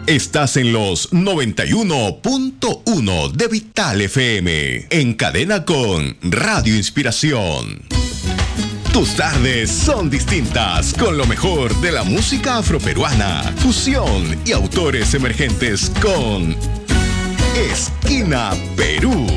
Estás en los 91.1 de Vital FM, en cadena con Radio Inspiración. Tus tardes son distintas con lo mejor de la música afroperuana, fusión y autores emergentes con Esquina Perú.